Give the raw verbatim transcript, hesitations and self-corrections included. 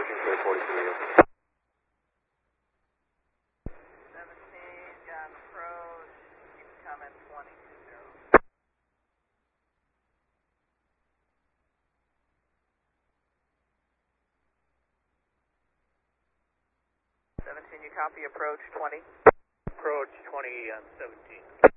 seventeen, clear forty-three. seventeen, got an approach, keep it coming, twenty two zero. seventeen, you copy approach twenty? Approach twenty on seventeen.